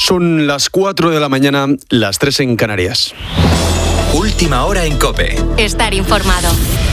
Son las 4 de la mañana, las 3 en Canarias. Última hora en COPE. Estar informado.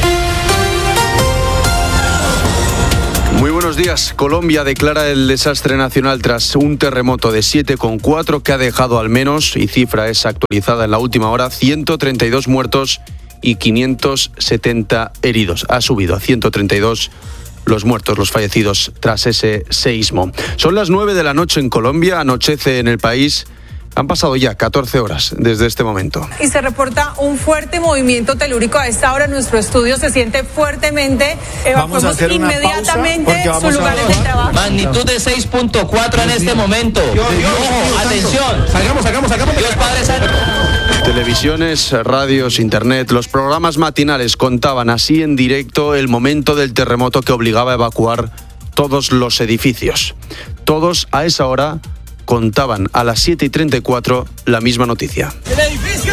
Muy buenos días. Colombia declara el desastre nacional tras un terremoto de 7,4 que ha dejado al menos, y cifra es actualizada en la última hora, 132 muertos y 570 heridos. Ha subido a 132 los muertos, los fallecidos tras ese seísmo. Son las 9 de la noche en Colombia, anochece en el país. Han pasado ya 14 horas desde este momento. Y se reporta un fuerte movimiento telúrico. A esta hora nuestro estudio se siente fuertemente. Evacuamos inmediatamente sus lugares de trabajo. Magnitud de 6.4 en este momento. Ojo, atención. Salgamos. Dios Padre Santo. Televisiones, radios, internet, los programas matinales contaban así en directo el momento del terremoto que obligaba a evacuar todos los edificios. Todos a esa hora contaban a las 7:34 la misma noticia. ¡El edificio!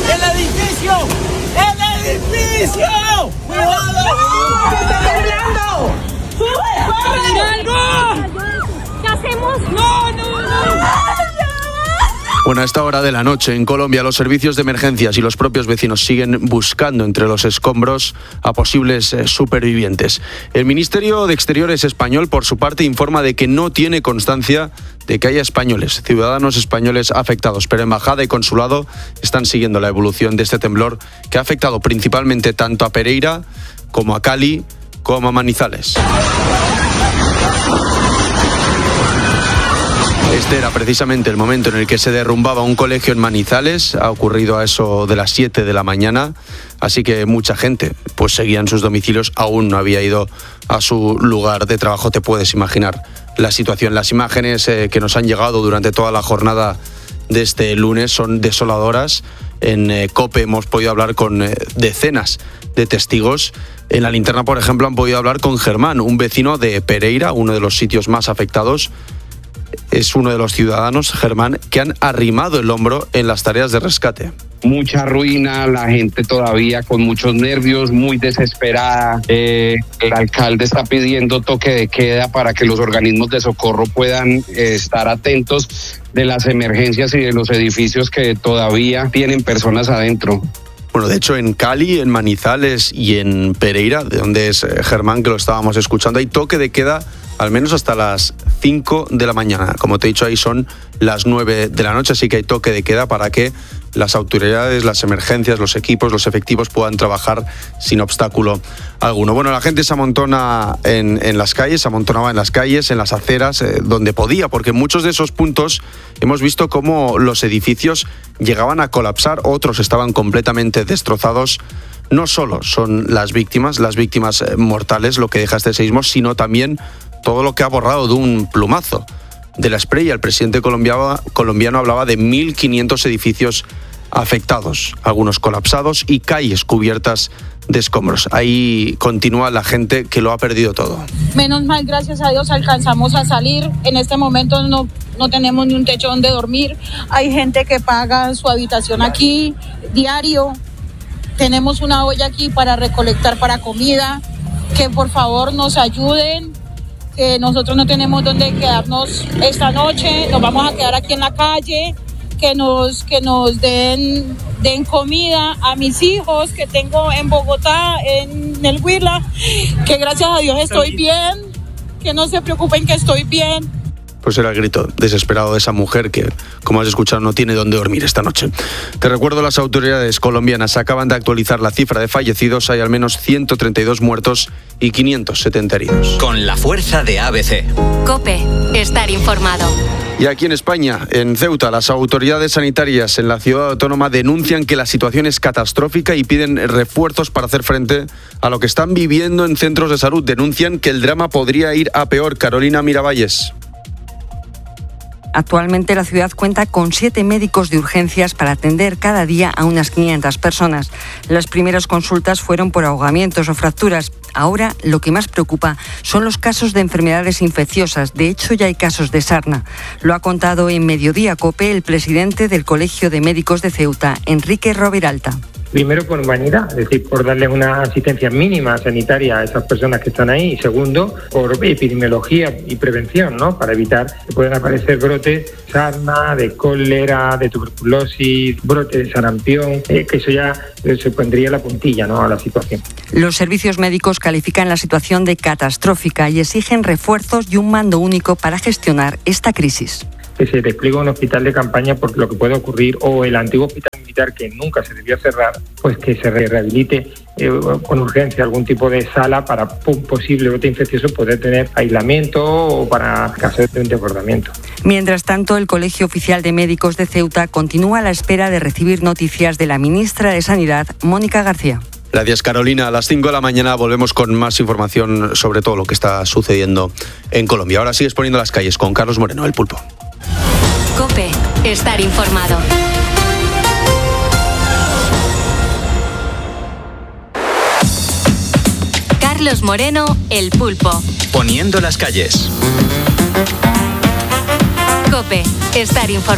¡Cuidado! ¡Está temblando! ¿Qué hacemos? ¡No! Bueno, a esta hora de la noche en Colombia los servicios de emergencias y los propios vecinos siguen buscando entre los escombros a posibles supervivientes. El Ministerio de Exteriores español, por su parte, informa de que no tiene constancia de que haya españoles, ciudadanos españoles afectados, pero embajada y consulado están siguiendo la evolución de este temblor que ha afectado principalmente tanto a Pereira como a Cali como a Manizales. Este era precisamente el momento en el que se derrumbaba un colegio en Manizales. Ha ocurrido a eso de las 7 de la mañana, así que mucha gente pues seguía en sus domicilios, aún no había ido a su lugar de trabajo. Te puedes imaginar la situación. Las imágenes que nos han llegado durante toda la jornada de este lunes son desoladoras. En COPE hemos podido hablar con decenas de testigos. En La Linterna, por ejemplo, han podido hablar con Germán, un vecino de Pereira, uno de los sitios más afectados. Es uno de los ciudadanos, Germán, que han arrimado el hombro en las tareas de rescate. Mucha ruina, la gente todavía con muchos nervios, muy desesperada. El alcalde está pidiendo toque de queda para que los organismos de socorro puedan estar atentos de las emergencias y de los edificios que todavía tienen personas adentro. Bueno, de hecho, en Cali, en Manizales y en Pereira, de donde es Germán, que lo estábamos escuchando, hay toque de queda al menos hasta las 5 de la mañana. Como te he dicho, ahí son las 9 de la noche, así que hay toque de queda para que las autoridades, las emergencias, los equipos, los efectivos puedan trabajar sin obstáculo alguno. Bueno, la gente se amontona en las calles, se amontonaba en las calles, en las aceras, donde podía, porque en muchos de esos puntos hemos visto cómo los edificios llegaban a colapsar, otros estaban completamente destrozados. No solo son las víctimas mortales lo que deja este seísmo, sino también todo lo que ha borrado de un plumazo. De la Espriella, el presidente colombiano hablaba de 1.500 edificios afectados, algunos colapsados y calles cubiertas de escombros. Ahí continúa la gente que lo ha perdido todo. Menos mal, gracias a Dios, alcanzamos a salir. En este momento no tenemos ni un techo donde dormir. Hay gente que paga su habitación aquí diario. Tenemos una olla aquí para recolectar para comida. Que por favor nos ayuden. Que nosotros no tenemos dónde quedarnos esta noche, nos vamos a quedar aquí en la calle, que nos den comida a mis hijos que tengo en Bogotá, en el Huila, que gracias a Dios estoy bien, que no se preocupen que estoy bien. Pues era el grito desesperado de esa mujer que, como has escuchado, no tiene dónde dormir esta noche. Te recuerdo, las autoridades colombianas acaban de actualizar la cifra de fallecidos. Hay al menos 132 muertos y 570 heridos. Con la fuerza de ABC. COPE. Estar informado. Y aquí en España, en Ceuta, las autoridades sanitarias en la ciudad autónoma denuncian que la situación es catastrófica y piden refuerzos para hacer frente a lo que están viviendo en centros de salud. Denuncian que el drama podría ir a peor. Carolina Miravalles. Actualmente la ciudad cuenta con 7 médicos de urgencias para atender cada día a unas 500 personas. Las primeras consultas fueron por ahogamientos o fracturas. Ahora lo que más preocupa son los casos de enfermedades infecciosas. De hecho, ya hay casos de sarna. Lo ha contado en Mediodía COPE el presidente del Colegio de Médicos de Ceuta, Enrique Roviralta. Primero, por humanidad, es decir, por darles una asistencia mínima sanitaria a esas personas que están ahí. Y segundo, por epidemiología y prevención, ¿no? Para evitar que puedan aparecer brotes de sarna, de cólera, de tuberculosis, brotes de sarampión, que eso ya se pondría la puntilla, ¿no?, a la situación. Los servicios médicos califican la situación de catastrófica y exigen refuerzos y un mando único para gestionar esta crisis. Que se despliegue un hospital de campaña por lo que puede ocurrir, o el antiguo hospital militar que nunca se debió cerrar, pues que se rehabilite con urgencia algún tipo de sala para un posible brote infeccioso poder tener aislamiento o para casos de un desbordamiento. Mientras tanto, el Colegio Oficial de Médicos de Ceuta continúa a la espera de recibir noticias de la ministra de Sanidad, Mónica García. Gracias, Carolina. A las 5 de la mañana volvemos con más información sobre todo lo que está sucediendo en Colombia. Ahora sigues poniendo las calles con Carlos Moreno, El Pulpo. COPE. Estar informado. Carlos Moreno, El Pulpo. Poniendo las calles. COPE. Estar informado.